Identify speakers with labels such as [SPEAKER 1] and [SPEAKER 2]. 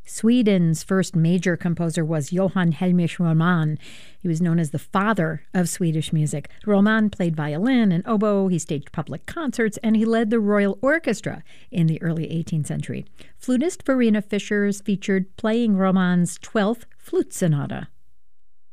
[SPEAKER 1] Sweden's first major composer was Johann Heinrich Roman. He was known as the father of Swedish music. Roman played violin and oboe, he staged public concerts, and he led the Royal Orchestra in the early 18th century. Flutist Verena Fischer is featured playing Roman's 12th Flute Sonata.